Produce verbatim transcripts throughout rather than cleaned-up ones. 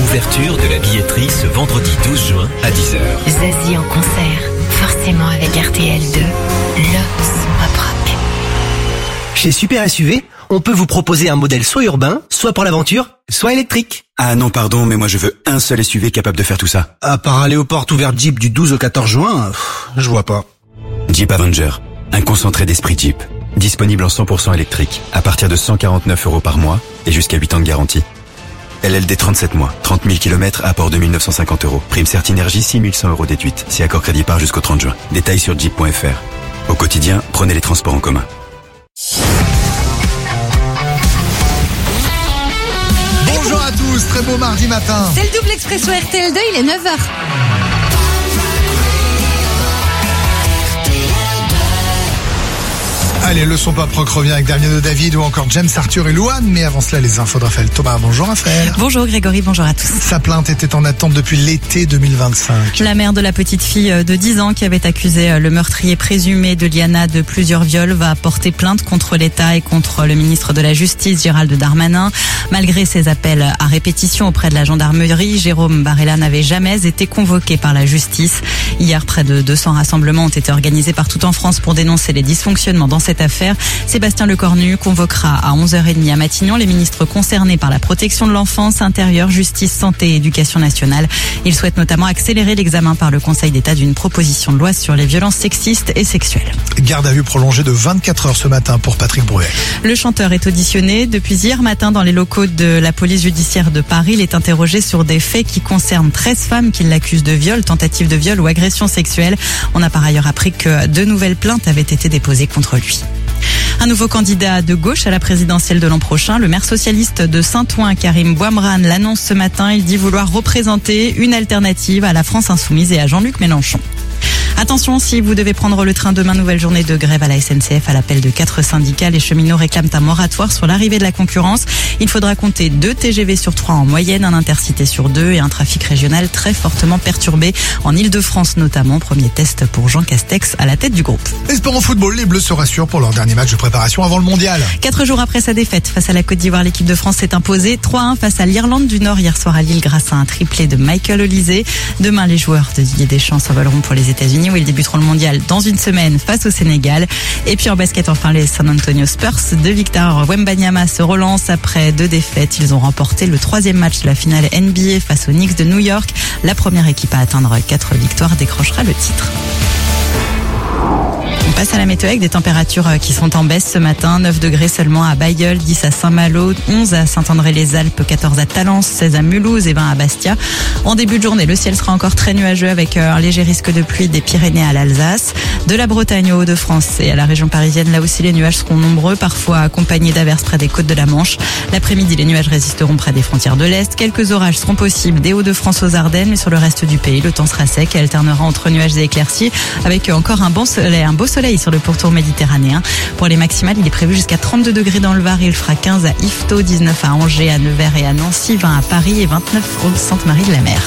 Ouverture de la billetterie ce vendredi douze juin à dix heures. Zazie en concert, forcément avec R T L deux, le son pop rock. Chez Super S U V, on peut vous proposer un modèle soit urbain, soit pour l'aventure, soit électrique. Ah non, pardon, mais moi je veux un seul S U V capable de faire tout ça. À part aller aux portes ouvertes Jeep du douze au quatorze juin, pff, je vois pas. Jeep Avenger, un concentré d'esprit Jeep. Disponible en cent pour cent électrique, à partir de cent quarante-neuf euros par mois et jusqu'à huit ans de garantie. L L D trente-sept mois, trente mille kilomètres, apport deux mille neuf cent cinquante euros. Prime Certinergie six mille cent euros déduite, si accord crédit par jusqu'au trente juin. Détails sur jeep point f r. Au quotidien, prenez les transports en commun. Bonjour à tous, très beau mardi matin. C'est le double expresso R T L deux, il est neuf heures. Allez, le son pop rock revient avec Damien de David ou encore James Arthur et Louane. Mais avant cela, les infos de Raphaël Thomas. Bonjour Raphaël. Bonjour Grégory, bonjour à tous. Sa plainte était en attente depuis l'été deux mille vingt-cinq. La mère de la petite fille de dix ans qui avait accusé le meurtrier présumé de Liana de plusieurs viols va porter plainte contre l'État et contre le ministre de la Justice, Gérald Darmanin. Malgré ses appels à répétition auprès de la gendarmerie, Jérôme Barella n'avait jamais été convoqué par la justice. Hier, près de deux cents rassemblements ont été organisés partout en France pour dénoncer les dysfonctionnements dans cette affaire. Sébastien Lecornu convoquera à onze heures trente à Matignon les ministres concernés par la protection de l'enfance, intérieur, justice, santé et éducation nationale. Il souhaite notamment accélérer l'examen par le Conseil d'État d'une proposition de loi sur les violences sexistes et sexuelles. Garde à vue prolongée de vingt-quatre heures ce matin pour Patrick Bruel. Le chanteur est auditionné depuis hier matin dans les locaux de la police judiciaire de Paris. Il est interrogé sur des faits qui concernent treize femmes qui l'accusent de viol, tentative de viol ou agression sexuelle. On a par ailleurs appris que de nouvelles plaintes avaient été déposées contre lui. Un nouveau candidat de gauche à la présidentielle de l'an prochain, le maire socialiste de Saint-Ouen, Karim Bouamrane, l'annonce ce matin. Il dit vouloir représenter une alternative à la France insoumise et à Jean-Luc Mélenchon. Attention, si vous devez prendre le train demain, nouvelle journée de grève à la S N C F à l'appel de quatre syndicats. Les cheminots réclament un moratoire sur l'arrivée de la concurrence. Il faudra compter deux T G V sur trois en moyenne, un intercité sur deux et un trafic régional très fortement perturbé en Ile-de-France notamment. Premier test pour Jean Castex à la tête du groupe. Et sport en football, les Bleus se rassurent pour leur dernier match de préparation avant le mondial. Quatre jours après sa défaite face à la Côte d'Ivoire, l'équipe de France s'est imposée trois un face à l'Irlande du Nord hier soir à Lille grâce à un triplé de Michael Olise. Demain, les joueurs de Didier Deschamps s'envoleront pour les États-Unis où ils débuteront le mondial dans une semaine face au Sénégal. Et puis en basket, enfin, les San Antonio Spurs de Victor Wembanyama se relancent après deux défaites. Ils ont remporté le troisième match de la finale N B A face aux Knicks de New York. La première équipe à atteindre quatre victoires décrochera le titre. On passe à la météo avec des températures qui sont en baisse ce matin. neuf degrés seulement à Bailleul, dix à Saint-Malo, onze à Saint-André-les-Alpes, quatorze à Talence, seize à Mulhouse et vingt à Bastia. En début de journée, le ciel sera encore très nuageux avec un léger risque de pluie des Pyrénées à l'Alsace, de la Bretagne aux Hauts-de-France et à la région parisienne. Là aussi, les nuages seront nombreux, parfois accompagnés d'averses près des côtes de la Manche. L'après-midi, les nuages résisteront près des frontières de l'Est. Quelques orages seront possibles des Hauts-de-France aux Ardennes, mais sur le reste du pays, le temps sera sec et alternera entre nuages et éclaircies avec encore un bon soleil, un beau soleil sur le pourtour méditerranéen. Pour les maximales, il est prévu jusqu'à trente-deux degrés dans le Var. Il fera quinze à Yvetot, dix-neuf à Angers, à Nevers et à Nancy, vingt à Paris et vingt-neuf au Sainte-Marie-de-la-Mer.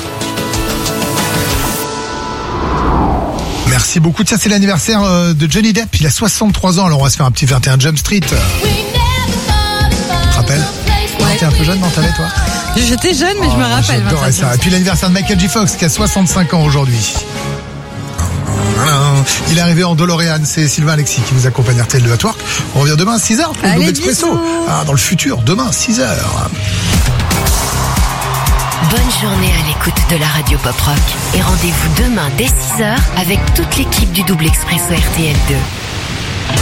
Merci beaucoup. Tiens, c'est l'anniversaire de Johnny Depp. Il a soixante-trois ans. Alors on va se faire un petit vingt et un Jump Street. Tu te rappelles? Ouais. T'es un peu jeune, non, t'avais toi? J'étais jeune, mais oh, je me rappelle. J'adorais ça. Et puis l'anniversaire de Michael J. Fox qui a soixante-cinq ans aujourd'hui. Il est arrivé en DeLorean, c'est Sylvain Alexis qui vous accompagne à R T L deux à Work. On revient demain à six heures pour le Double Expresso. Ah, dans le futur, demain six heures. Bonne journée à l'écoute de la radio Pop Rock et rendez-vous demain dès six heures avec toute l'équipe du Double Expresso R T L deux.